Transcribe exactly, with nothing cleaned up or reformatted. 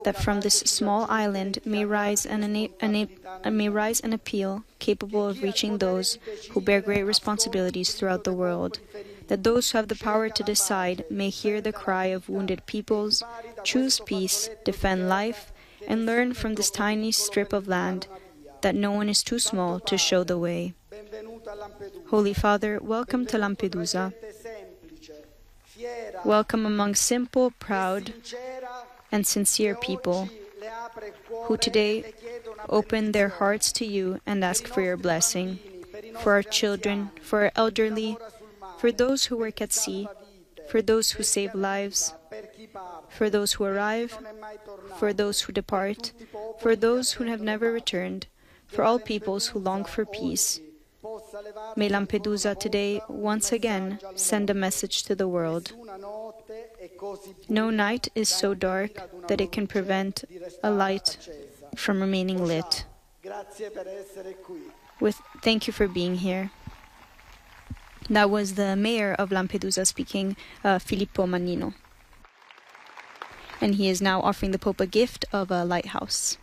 that from this small island may rise an, an, an, may rise an appeal capable of reaching those who bear great responsibilities throughout the world, that those who have the power to decide may hear the cry of wounded peoples, choose peace, defend life, and learn from this tiny strip of land that no one is too small to show the way. Holy Father, welcome to Lampedusa. Welcome among simple, proud, and sincere people who today open their hearts to you and ask for your blessing, for our children, for our elderly, for those who work at sea, for those who save lives, for those who arrive, for those who depart, for those who have never returned, for all peoples who long for peace. May Lampedusa today once again send a message to the world. No night is so dark that it can prevent a light from remaining lit. With thank you for being here. That was the mayor of Lampedusa speaking, uh, Filippo Mannino. And he is now offering the Pope a gift of a lighthouse.